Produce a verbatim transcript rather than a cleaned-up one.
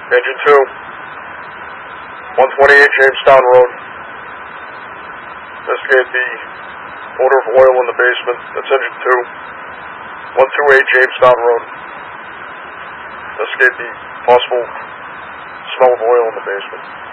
Engine two. one twenty-eight Jamestown Road. Investigate the odor of oil in the basement. That's engine two. one twenty-eight Jamestown Road. Investigate the possible smell of oil in the basement.